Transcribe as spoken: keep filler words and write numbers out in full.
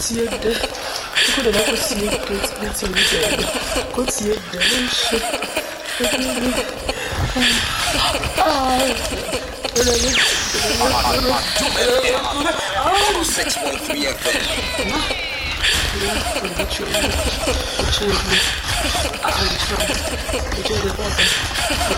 tie de ko de ko tie ko tie de ko tie de ah six point three F M. I